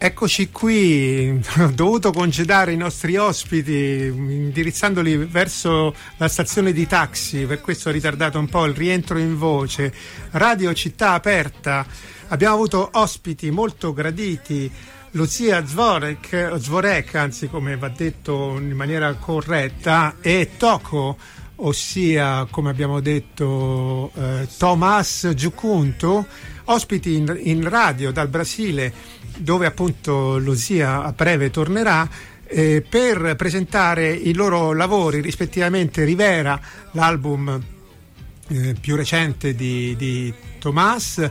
Eccoci qui, ho dovuto congedare i nostri ospiti indirizzandoli verso la stazione di taxi, per questo ho ritardato un po' il rientro in voce. Radio Città Aperta, abbiamo avuto ospiti molto graditi, Lucia Zvorek, anzi come va detto in maniera corretta, e Toko, ossia come abbiamo detto Thomas Giucunto, ospiti in radio dal Brasile, dove appunto Lucia a breve tornerà per presentare i loro lavori, rispettivamente Rivera, l'album più recente di Thomas,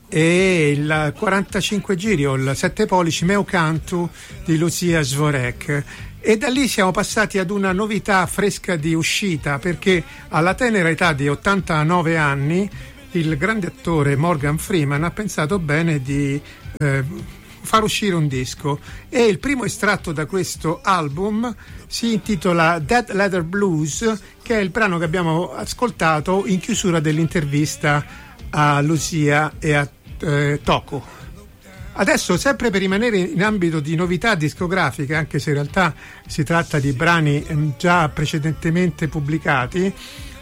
e il 45 giri o il 7 pollici Meu Canto di Lucia Zvorek. E da lì siamo passati ad una novità fresca di uscita, perché alla tenera età di 89 anni il grande attore Morgan Freeman ha pensato bene di far uscire un disco, e il primo estratto da questo album si intitola Dead Leather Blues, che è il brano che abbiamo ascoltato in chiusura dell'intervista a Lucia e a Toko. Adesso, sempre per rimanere in ambito di novità discografiche, anche se in realtà si tratta di brani già precedentemente pubblicati,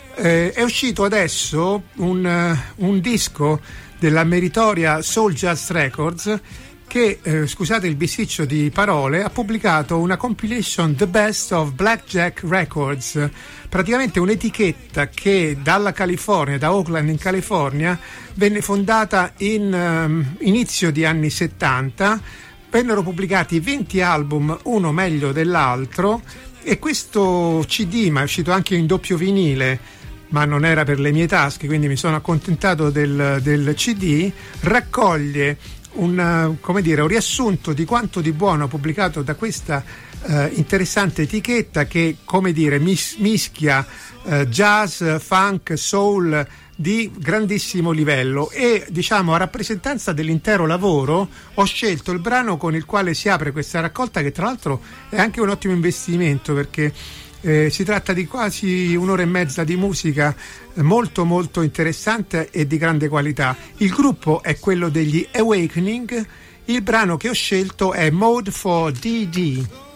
è uscito adesso un disco della meritoria Soul Jazz Records che, scusate il bisticcio di parole, ha pubblicato una compilation The Best of Blackjack Records, praticamente un'etichetta che dalla California, da Oakland in California, venne fondata in inizio di anni 70. Vennero pubblicati 20 album, uno meglio dell'altro, e questo CD, ma è uscito anche in doppio vinile, ma non era per le mie tasche, quindi mi sono accontentato del CD, raccoglie un riassunto di quanto di buono pubblicato da questa interessante etichetta che, mischia jazz, funk, soul di grandissimo livello. E a rappresentanza dell'intero lavoro ho scelto il brano con il quale si apre questa raccolta, che tra l'altro è anche un ottimo investimento, perché si tratta di quasi un'ora e mezza di musica molto molto interessante e di grande qualità. Il gruppo è quello degli Awakening, il brano che ho scelto è Mode for DD.